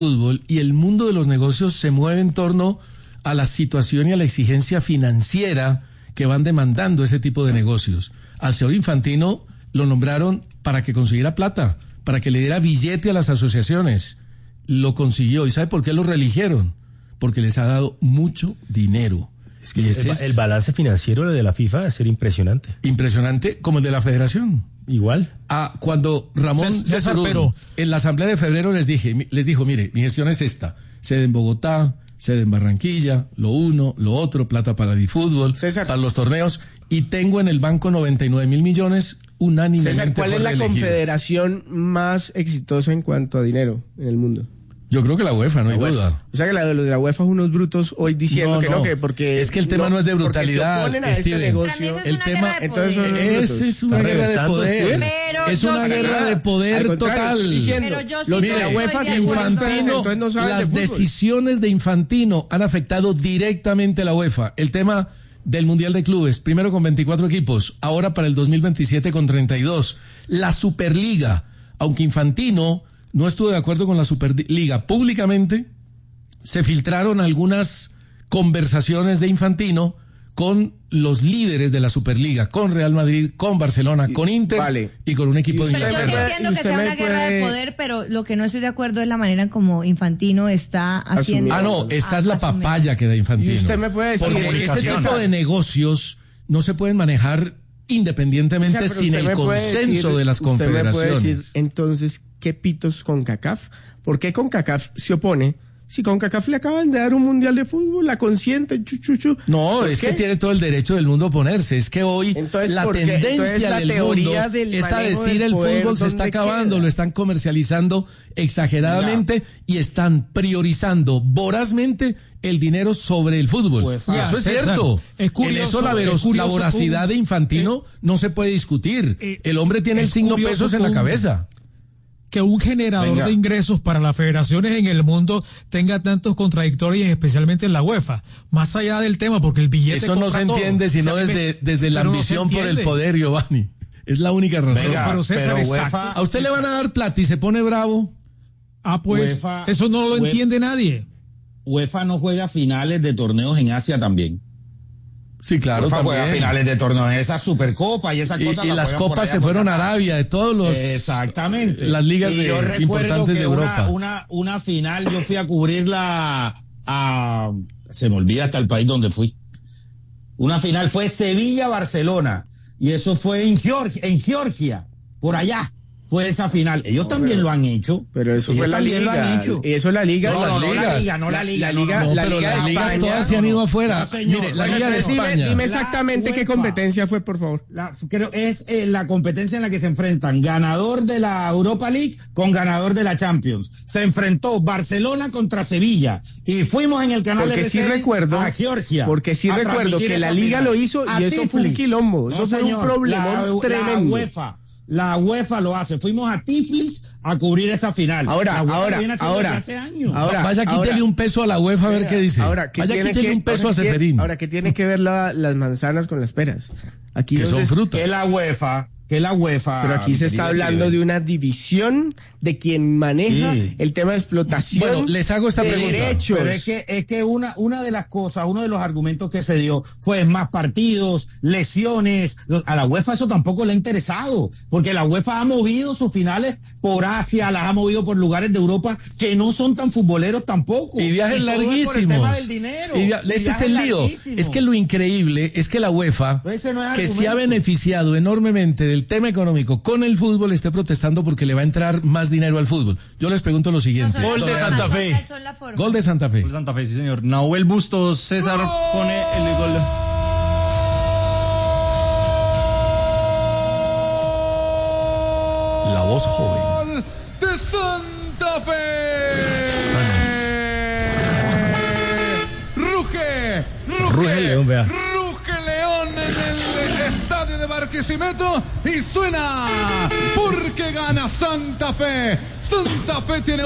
fútbol y el mundo de los negocios se mueve en torno a la situación y a la exigencia financiera que van demandando ese tipo de negocios. Al señor Infantino lo nombraron para que consiguiera plata, para que le diera billete a las asociaciones. Lo consiguió. ¿Y sabe por qué lo reeligieron? Porque les ha dado mucho dinero. Es que el balance financiero de la FIFA debe ser impresionante. Impresionante, como el de la Federación. Igual. Cuando Ramón César, pero en la asamblea de febrero les dijo, mire, mi gestión es esta: sede en Bogotá, sede en Barranquilla, lo uno, lo otro, plata para el fútbol, para los torneos, y tengo en el banco 99.000 millones unánimemente. César, ¿cuál es la confederación más exitosa en cuanto a dinero en el mundo? Yo creo que la UEFA, no hay duda. O sea que los de la UEFA son unos brutos hoy diciendo que porque... Es que el tema no es de brutalidad, porque se oponen a este negocio. El tema, entonces son ese es una guerra de poder. Pero es una guerra de poder total. Pero yo sí los de la UEFA se Infantino, entonces no saben las de fútbol. decisiones de Infantino han afectado directamente a la UEFA. El tema del Mundial de Clubes, primero con 24 equipos, ahora para el 2027 con 32. La Superliga, aunque Infantino no estuvo de acuerdo con la Superliga públicamente, se filtraron algunas conversaciones de Infantino con los líderes de la Superliga, con Real Madrid, con Barcelona, con Inter y con un equipo de Inglaterra. Yo sí entiendo que sea una guerra de poder, pero lo que no estoy de acuerdo es la manera en como Infantino está haciendo. Esa es la papaya que da Infantino. Y usted me puede decir, porque ese tipo de negocios no se pueden manejar independientemente sin el consenso de las confederaciones. Usted me puede decir, entonces, ¿qué pitos CONCACAF? ¿Por qué CONCACAF se opone? Si CONCACAF le acaban de dar un mundial de fútbol, la consiente, No, es que tiene todo el derecho del mundo a oponerse. Es que hoy la tendencia del mundo es a decir el fútbol se está acabando, lo están comercializando exageradamente y están priorizando vorazmente el dinero sobre el fútbol. Pues, eso es cierto. Es curioso, la voracidad de Infantino no se puede discutir. El hombre tiene el signo pesos en la cabeza. Que un generador de ingresos para las federaciones en el mundo tenga tantos contradictorios, especialmente en la UEFA. Más allá del tema, porque el billete... Eso no se entiende, sino desde la ambición por el poder, Giovanni. Es la única razón. Pero César, UEFA, a usted le van a dar plata y se pone bravo. Pues UEFA, eso no lo entiende nadie. UEFA no juega finales de torneos en Asia también. Sí, claro, UEFA juega finales de torneos, esa Supercopa y esas cosas. Y las copas se fueron a Arabia, de todos los... Exactamente. Las ligas y yo recuerdo importantes que de Europa. Una final, yo fui a cubrirla se me olvida hasta el país donde fui. Una final fue Sevilla-Barcelona, y eso fue en Georgia, por allá. Fue esa final. Ellos también lo han hecho. Pero eso fue la liga. Y eso es la liga. No la liga. Pero las ligas todas se han ido afuera. Mire, la Liga de España. Dime exactamente qué competencia fue, por favor. Creo es la competencia en la que se enfrentan ganador de la Europa League con ganador de la Champions. Se enfrentó Barcelona contra Sevilla y fuimos en el canal de a Georgia. Porque sí recuerdo que la liga lo hizo y eso fue un quilombo. Eso fue un problema tremendo. La UEFA lo hace. Fuimos a Tiflis a cubrir esa final. Ahora. Vaya, quítele un peso a la UEFA a ver qué dice. Vaya, quítele un peso a Seferín. Ahora, ¿qué tiene que ver las manzanas con las peras? Aquí que son frutas. Que la UEFA. Pero aquí se está hablando de una división de quien maneja el tema de explotación. Bueno, les hago esta pregunta. Derechos. Pero es que una de las cosas, uno de los argumentos que se dio fue más partidos, lesiones. A la UEFA eso tampoco le ha interesado, porque la UEFA ha movido sus finales por Asia, las ha movido por lugares de Europa que no son tan futboleros tampoco. Y viajes larguísimos. Por el tema del dinero. Ese es el lío. Es que lo increíble es que la UEFA, que se ha beneficiado enormemente del tema económico con el fútbol, esté protestando porque le va a entrar más dinero al fútbol. Yo les pregunto lo siguiente. Gol de Santa Fe. Gol de Santa Fe. Gol de Santa Fe, sí señor. Nahuel Bustos, César pone el gol. La voz joven. De Santa Fe. Ruge León, vea. Ruge León en el estadio de Barquisimeto y suena porque gana Santa Fe. Santa Fe tiene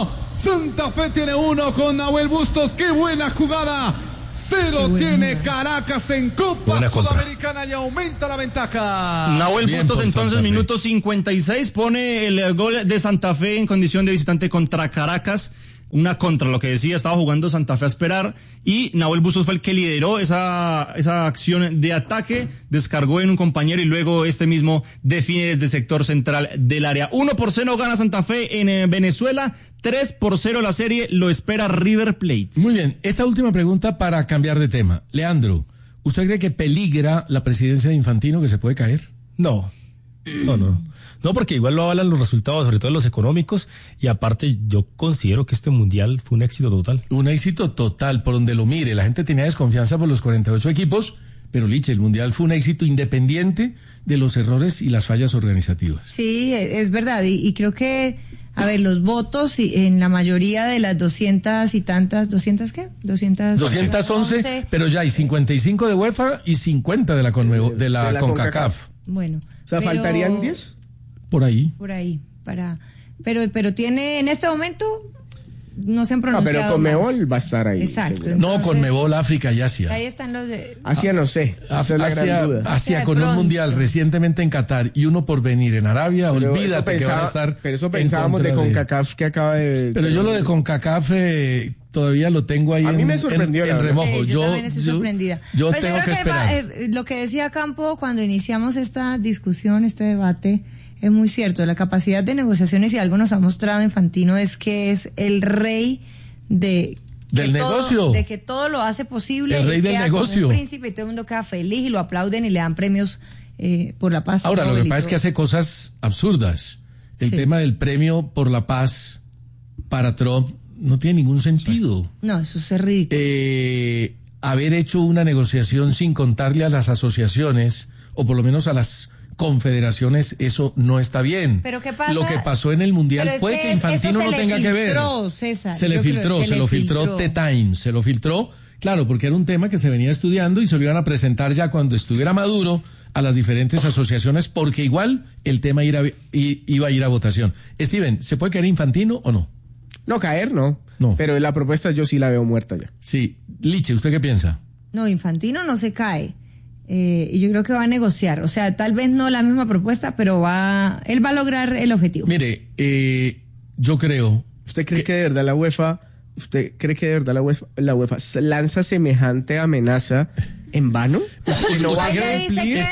uno con Nahuel Bustos. ¡Qué buena jugada! 0 tiene Caracas en Copa Sudamericana y aumenta la ventaja. Nahuel Bustos entonces, minuto 56, pone el gol de Santa Fe en condición de visitante contra Caracas. una contra lo que decía, estaba jugando Santa Fe a esperar y Nahuel Bustos fue el que lideró esa acción de ataque, descargó en un compañero y luego este mismo define desde el sector central del área. 1-0 gana Santa Fe en Venezuela, 3-0 la serie, lo espera River Plate. Muy bien, esta última pregunta para cambiar de tema. Leandro, ¿usted cree que peligra la presidencia de Infantino, que se puede caer? No, porque igual lo avalan los resultados, sobre todo los económicos, y aparte yo considero que este mundial fue un éxito total. Un éxito total, por donde lo mire. La gente tenía desconfianza por los 48 equipos, pero Liche, el mundial fue un éxito independiente de los errores y las fallas organizativas. Sí, es verdad, y creo que, a ver, los votos en la mayoría de las 200 y tantas, ¿200 qué? 211, pero ya hay 55 de UEFA y 50 de la CONCACAF. Bueno. O sea, ¿faltarían 10? Por ahí, pero tiene, en este momento, no se han pronunciado. Pero Conmebol va a estar ahí. Exacto. Entonces, no, Conmebol, África y Asia. Ahí están los de... Asia no sé, esa es la gran duda. Asia con un mundial recientemente en Qatar y uno por venir en Arabia, pero olvídate que van a estar. Pero eso pensábamos de CONCACAF que acaba de... Pero yo lo de CONCACAF todavía lo tengo ahí a mí me sorprendió, en remojo. Sí, yo también estoy sorprendida. Yo tengo que esperar. Lo que decía Campo cuando iniciamos esta discusión, este debate, es muy cierto. La capacidad de negociaciones, y algo nos ha mostrado Infantino, es que es el rey del negocio. De que todo lo hace posible. El rey del negocio. Un príncipe y todo el mundo queda feliz y lo aplauden y le dan premios por la paz. Ahora, lo que pasa es que hace cosas absurdas. El tema del premio por la paz para Trump no tiene ningún sentido. No, eso es ridículo. Haber hecho una negociación sin contarle a las asociaciones, o por lo menos a las confederaciones, eso no está bien. ¿Pero qué pasa? Lo que pasó en el Mundial puede que Infantino no tenga que ver. César, se lo filtró The Times, se lo filtró, claro, porque era un tema que se venía estudiando y se lo iban a presentar ya cuando estuviera Maduro a las diferentes asociaciones, porque igual el tema iba a ir a votación. Steven, ¿se puede caer Infantino o no? No, caer no. Pero la propuesta yo sí la veo muerta ya. Sí. Liche, ¿usted qué piensa? No, Infantino no se cae. Y yo creo que va a negociar. O sea, tal vez no la misma propuesta, pero él va a lograr el objetivo. Mire, yo creo... ¿Usted cree que de verdad la UEFA lanza semejante amenaza en vano? No va a cumplir.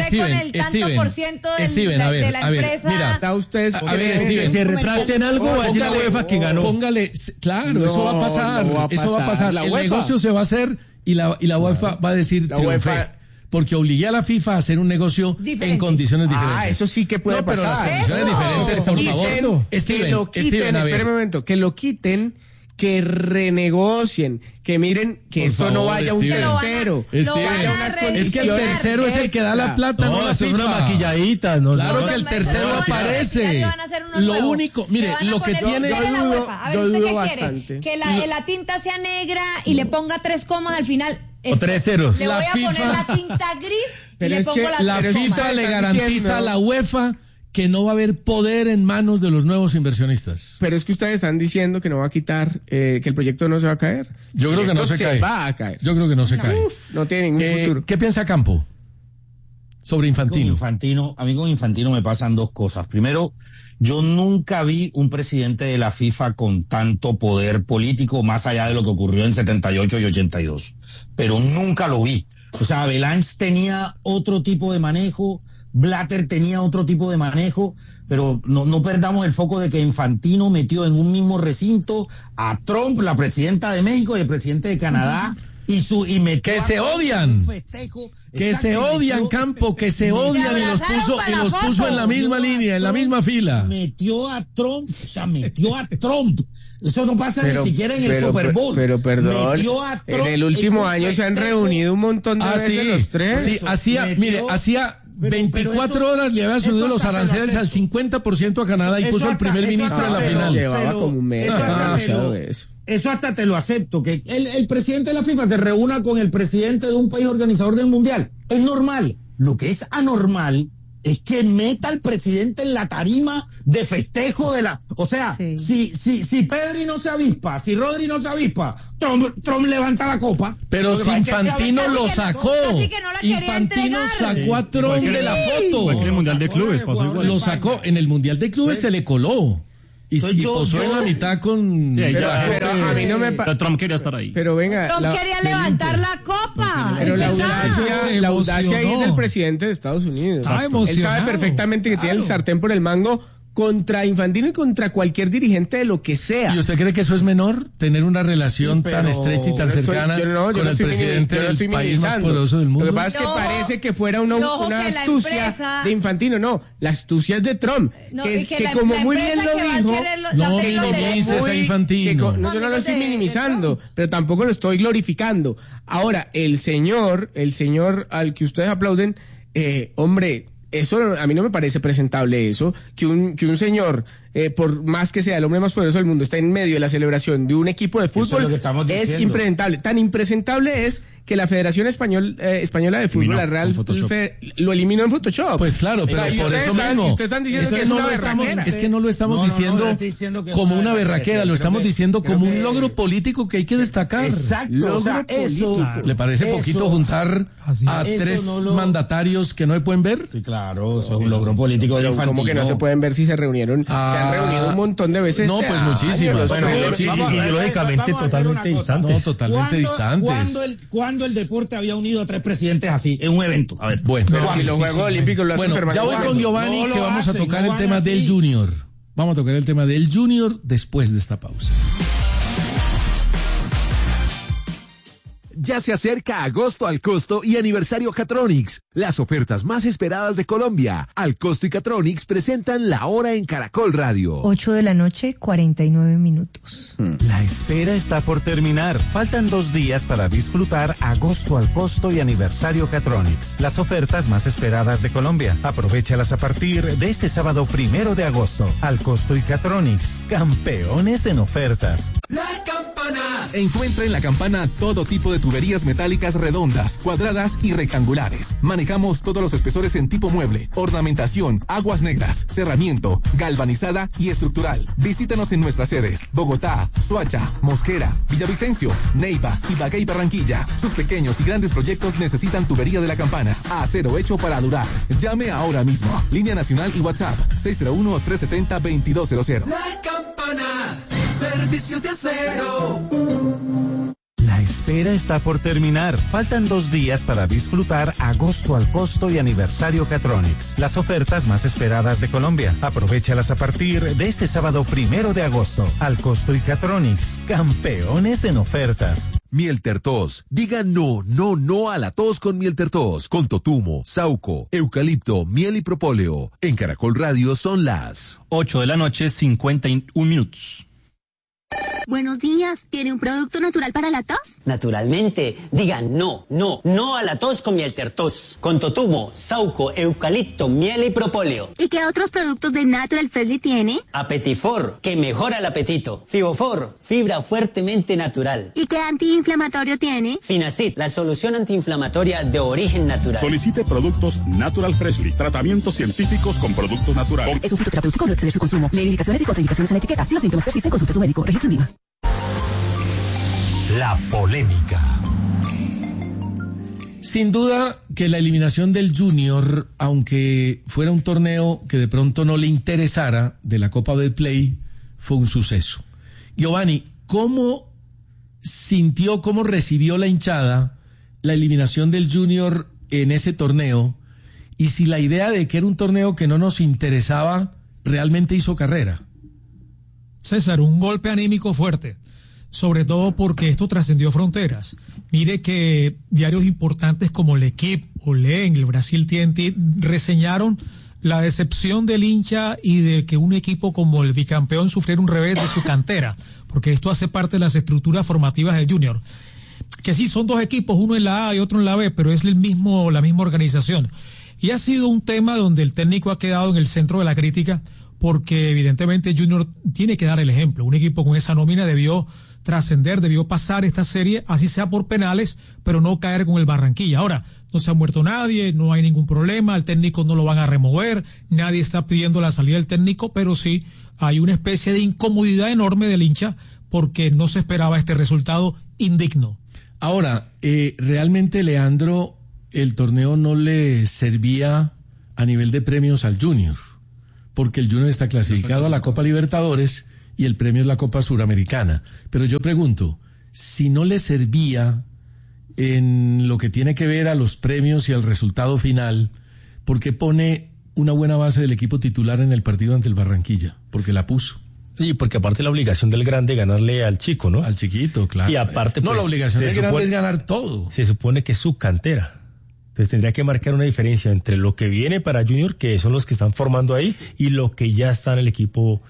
Steven, a ver, mira, ¿está usted? A ver, Steven, se retracten algo, va a decir la UEFA que ganó. Póngale, claro, eso va a pasar. Eso va a pasar. El negocio se va a hacer y la UEFA va a decir triunfé. Porque obligué a la FIFA a hacer un negocio en condiciones diferentes. Eso sí que puede pasar. Pero las condiciones diferentes, por favor. Steven, espera un momento, que lo quiten, que renegocien, que miren que por esto favor, no vaya a un tercero. Es que el tercero es el que da la plata, no la eso FIFA. es una maquilladita. Claro que el tercero aparece. Lo único, mire, lo que tiene... Yo dudo bastante. Que la tinta sea negra y le ponga 3 comas al final. O 3 ceros. Le voy a poner la tinta gris y le pongo la FIFA le garantiza a la UEFA que no va a haber poder en manos de los nuevos inversionistas. Pero es que ustedes están diciendo que no va a quitar, que el proyecto no se va a caer. Yo creo que no se cae. Va a caer. Yo creo que no se cae. No tiene ningún futuro. ¿Qué piensa Campo sobre Infantino? A mí con Infantino me pasan dos cosas. Primero, yo nunca vi un presidente de la FIFA con tanto poder político más allá de lo que ocurrió en 78 y 82. Pero nunca lo vi. O sea, Belange tenía otro tipo de manejo, Blatter tenía otro tipo de manejo, pero no perdamos el foco de que Infantino metió en un mismo recinto a Trump, la presidenta de México y el presidente de Canadá, y metió que se odian. Que se odian, Campo, que se odian y los puso en la misma línea, en la misma fila. Metió a Trump. Eso no pasa ni siquiera en el Super Bowl. Pero perdón, en el último año se han reunido un montón de veces los tres. Sí, hacía 24 horas le había subido los aranceles al 50% a Canadá y puso el primer ministro en la final. Llevaba como un mes. Eso hasta te lo acepto, que el presidente de la FIFA se reúna con el presidente de un país organizador del mundial. Es normal. Lo que es anormal es que meta al presidente en la tarima de festejo de la... O sea, si Pedri no se avispa, si Rodri no se avispa, Trump levanta la copa. Pero si Infantino lo sacó. Infantino sacó a Trump de la foto. En el Mundial de Clubes pasó igual. Lo sacó. En el Mundial de Clubes se le coló. Y posó en la mitad con... Sí, pero a mí no me pero Trump quería estar ahí. Pero venga, Trump quería levantar la copa. pero la Se audacia ahí emocionó. del presidente de Estados Unidos. Estaba Él emocionado. sabe perfectamente que tiene el sartén por el mango contra Infantino y contra cualquier dirigente de lo que sea. ¿Y usted cree que eso es menor? Tener una relación Sí, pero tan estrecha y tan Yo no estoy- cercana yo no con el estoy presidente yo no estoy del país más minimizando. poderoso del mundo. Lo que pasa es que No, parece que fuera una no, que la astucia empresa- de Infantino. No, la astucia es de Trump. No, que y que que como la muy bien empresa lo que va a dijo... querer la No peli- los minimices derechos. a Infantino. No, yo no lo estoy de- de minimizando, Trump. pero tampoco lo estoy glorificando. Ahora, el señor al que ustedes aplauden, hombre, eso a mí no me parece presentable eso, que un señor, por más que sea el hombre más poderoso del mundo, está en medio de la celebración de un equipo de Eso fútbol, es lo que estamos es diciendo. impresentable. Tan impresentable es que la Federación Española de Fútbol, Eliminó la Real, con Photoshop. lo eliminó en Photoshop. Pues claro, pero O sea, y por ustedes eso están- mismo. ustedes están diciendo Es que es no una lo estamos, berraquera. es que no lo estamos No, no, diciendo yo estoy diciendo que es como una una berraquera. berraquera, lo Creo estamos que- diciendo creo como que- un logro político que hay que destacar. Exacto, o sea, eso... ¿Le parece eso- poquito juntar Así a es. tres Eso no lo- mandatarios que no se pueden ver? Sí, claro, eso es un logro político de Pero Infantino. como que no se pueden ver si se reunieron, se han reunido un montón de veces. No, este pues año, muchísimas. los Bueno, tres- muchísimas. vamos a ver, ideológicamente vamos a hacer totalmente una cosa. distantes. No, totalmente distantes. ¿Cuándo el deporte había unido a tres presidentes así, en un evento? A ver. Bueno, Pero si los Juegos Olímpicos lo hacen bueno, ya voy con permanente. Giovanni No lo que vamos a hacen, tocar no el van tema así. del Junior. Vamos a tocar el tema del Junior después de esta pausa. Ya se acerca agosto al costo y aniversario Catronics, las ofertas más esperadas de Colombia. Al costo y Catronics presentan La Hora en Caracol Radio. 8 de la noche, 49 minutos. La espera está por terminar. Faltan 2 días para disfrutar agosto al costo y aniversario Catronics, las ofertas más esperadas de Colombia. Aprovéchalas a partir de este sábado 1 de agosto. Al costo y Catronics, campeones en ofertas. La Campana. Encuentra en La Campana todo tipo de tuberías metálicas redondas, cuadradas y rectangulares. Manejamos todos los espesores en tipo mueble, ornamentación, aguas negras, cerramiento, galvanizada y estructural. Visítanos en nuestras sedes: Bogotá, Soacha, Mosquera, Villavicencio, Neiva, Ibagué y Barranquilla. Sus pequeños y grandes proyectos necesitan tubería de La Campana. Acero hecho para durar. Llame ahora mismo. Línea nacional y WhatsApp 601-370-2200. La Campana, servicios de acero. La espera está por terminar. Faltan 2 días para disfrutar agosto al costo y aniversario Catronics, las ofertas más esperadas de Colombia. Aprovéchalas a partir de este sábado 1 de agosto. Al costo y Catronics, campeones en ofertas. Miel Tertos. Diga no, no, no a la tos con Miel Tertos. Con totumo, sauco, eucalipto, miel y propóleo. En Caracol Radio son las 8 de la noche, 51 minutos. Buenos días, ¿tiene un producto natural para la tos? Naturalmente, diga no, no, no a la tos con Miel Tertos. Con totumo, sauco, eucalipto, miel y propóleo. ¿Y qué otros productos de Natural Freshly tiene? Apetifor, que mejora el apetito. Fibofor, fibra fuertemente natural. ¿Y qué antiinflamatorio tiene? Finacid, la solución antiinflamatoria de origen natural. Solicite productos Natural Freshly, tratamientos científicos con productos naturales. Es un fitoterapéutico, no exceder su consumo. Lee indicaciones y contraindicaciones en la etiqueta. Si los síntomas persisten, consulte a su médico. Registro INVIMA. La polémica. Sin duda que la eliminación del Junior, aunque fuera un torneo que de pronto no le interesara de la Copa del Play, fue un suceso. Giovanni, ¿cómo sintió, cómo recibió la hinchada la eliminación del Junior en ese torneo? Y si la idea de que era un torneo que no nos interesaba realmente hizo carrera. César, un golpe anímico fuerte, sobre todo porque esto trascendió fronteras. Mire que diarios importantes como L'Equipe o Le en el Brasil TNT reseñaron la decepción del hincha y de que un equipo como el bicampeón sufriera un revés de su cantera, porque esto hace parte de las estructuras formativas del Junior. Que sí, son 2 equipos, uno en la A y otro en la B, pero es la misma organización. Y ha sido un tema donde el técnico ha quedado en el centro de la crítica, porque evidentemente Junior tiene que dar el ejemplo. Un equipo con esa nómina debió trascender, debió pasar esta serie, así sea por penales, pero no caer con el Barranquilla. Ahora, no se ha muerto nadie, no hay ningún problema, al técnico no lo van a remover, nadie está pidiendo la salida del técnico, pero sí hay una especie de incomodidad enorme del hincha porque no se esperaba este resultado indigno. Ahora, realmente, Leandro, el torneo no le servía a nivel de premios al Junior, porque el Junior está clasificado a la Copa Libertadores y el premio es la Copa Suramericana. Pero yo pregunto, si no le servía en lo que tiene que ver a los premios y al resultado final, ¿por qué pone una buena base del equipo titular en el partido ante el Barranquilla? Porque la puso. Sí, porque aparte la obligación del grande es ganarle al chico, ¿no? Al chiquito, claro. Y aparte, no, pues, la obligación del grande es ganar todo. Se supone que es su cantera. Entonces tendría que marcar una diferencia entre lo que viene para Junior, que son los que están formando ahí, y lo que ya está en el equipo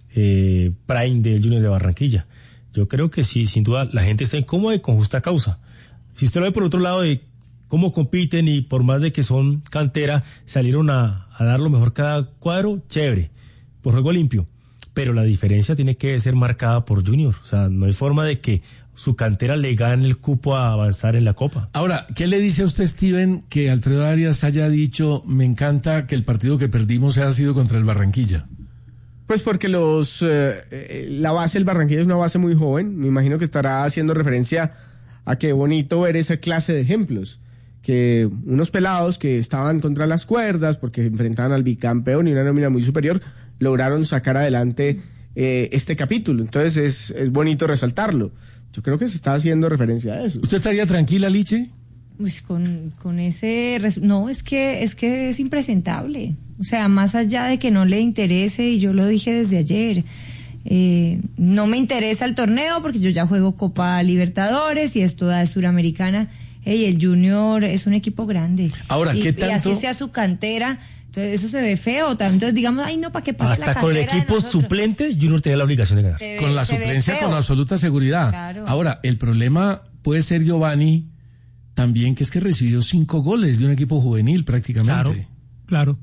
Prime del Junior de Barranquilla. Yo creo que sí, sin duda, la gente está incómoda y con justa causa. Si usted lo ve por otro lado de cómo compiten y por más de que son cantera, salieron a dar lo mejor cada cuadro, chévere, por juego limpio. Pero la diferencia tiene que ser marcada por Junior. O sea, no hay forma de que su cantera le gane el cupo a avanzar en la Copa. Ahora, ¿qué le dice a usted, Steven, que Alfredo Arias haya dicho, me encanta que el partido que perdimos haya sido contra el Barranquilla? Pues porque la base del Barranquilla es una base muy joven. Me imagino que estará haciendo referencia a qué bonito ver esa clase de ejemplos. Que unos pelados que estaban contra las cuerdas porque enfrentaban al bicampeón y una nómina muy superior, lograron sacar adelante este capítulo. Entonces es bonito resaltarlo. Yo creo que se está haciendo referencia a eso. ¿Usted estaría tranquila, Liche? Pues con ese... No, es que es impresentable. O sea, más allá de que no le interese, y yo lo dije desde ayer, no me interesa el torneo porque yo ya juego Copa Libertadores y esto da de Suramericana. El Junior es un equipo grande. Ahora, ¿qué tanto? Y así sea su cantera, entonces eso se ve feo. Entonces digamos, ay no, ¿para qué pasa la cantera? Hasta con el equipo suplente, Junior tenía la obligación de ganar. Con la suplencia, con absoluta seguridad. Claro. Ahora, el problema puede ser, Giovanni, también que es que recibió 5 goles de un equipo juvenil prácticamente. Claro.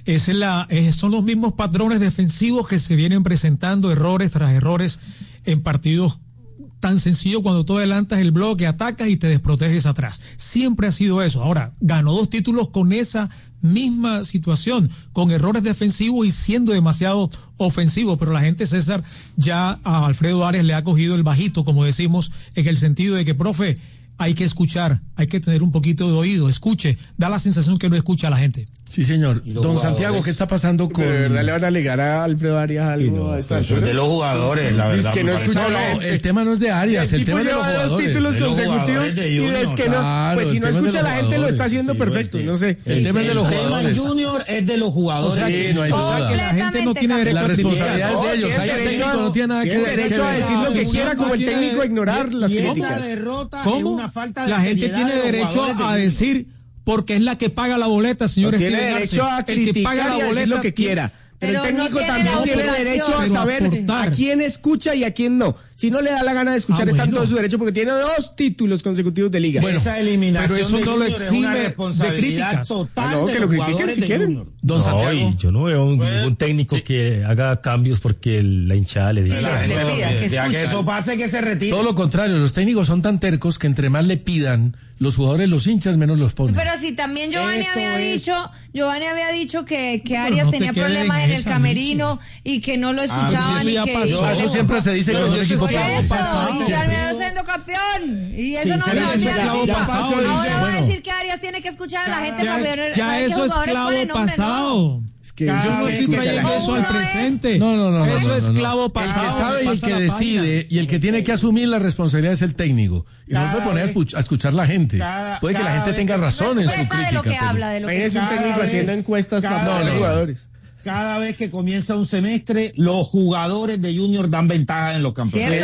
Son los mismos patrones defensivos que se vienen presentando, errores tras errores en partidos tan sencillos cuando tú adelantas el bloque, atacas y te desproteges atrás. Siempre ha sido eso. Ahora, ganó 2 títulos con esa misma situación, con errores defensivos y siendo demasiado ofensivo, pero la gente, César, ya a Alfredo Arias le ha cogido el bajito, como decimos, en el sentido de que, profe, hay que escuchar, hay que tener un poquito de oído, escuche, da la sensación que no escucha a la gente. Sí, señor. Don Santiago, ¿qué está pasando con...? ¿De verdad le van a alegar a Alfredo Arias algo? Eso es de los jugadores, la verdad. Es que no escucha el tema no es de Arias, el tema es de los jugadores. 2 títulos consecutivos y es que no, pues si no escucha a la gente lo está haciendo perfecto, no sé. El tema es de los jugadores. El tema Junior es de los jugadores. O sea, sí, no hay duda. Que la gente no tiene derecho a criticar. La responsabilidad es de ellos. Ahí el técnico no tiene nada que ver. Tiene derecho a decir lo que quiera, como el técnico a ignorar las críticas. Y esa derrota es una falta de la gente tiene derecho a decir, porque es la que paga la boleta, señores. Tiene derecho a criticar y a decir lo que quiera. Pero el técnico también tiene derecho a saber a quién escucha y a quién no. Si no le da la gana de escuchar, está en todo su derecho porque tiene 2 títulos consecutivos de liga. Bueno, esa eliminación pero eso no lo exime de críticas total de los jugadores de Junior. Don Santiago. Yo no veo un técnico que haga cambios porque la hinchada le diga. Que eso pase, que se retire. Todo lo contrario, los técnicos son tan tercos que entre más le pidan, los jugadores, los hinchas, menos los ponen. Pero si también Giovanni había dicho que Arias tenía problemas en el camerino y que no lo escuchaban. Eso siempre se dice con un equipo pasado. Y terminó siendo campeón. Y eso no lo Ahora va a decir que Arias tiene que escuchar a la gente para ver. Ya eso es clavo pasado. Es que yo no estoy trayendo eso al presente. No. Eso es clavo pasado. El que sabe y el que decide y el que tiene que asumir la responsabilidad es el técnigo. Y no puede poner a escuchar la gente. Puede que la gente tenga razón en su crítica. De lo que habla, de lo que es un técnico haciendo encuestas para los jugadores. Cada vez que comienza un semestre, los jugadores de Junior dan ventaja en los campeonatos.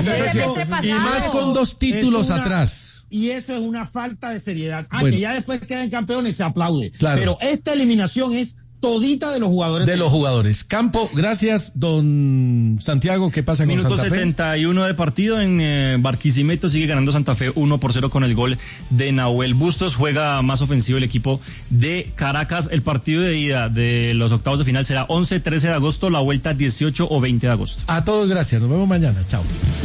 Y más con 2 títulos atrás. Y eso es una falta de seriedad. Bueno. Que ya después quedan campeones, se aplaude. Claro. Pero esta eliminación es todita de los jugadores. De los jugadores. Campo, gracias, don Santiago. ¿Qué pasa con Minuto Santa Fe? 71 de partido en Barquisimeto. Sigue ganando Santa Fe 1-0 con el gol de Nahuel Bustos. Juega más ofensivo el equipo de Caracas. El partido de ida de los octavos de final será 11-13 de agosto. La vuelta 18 o 20 de agosto. A todos, gracias. Nos vemos mañana. Chao.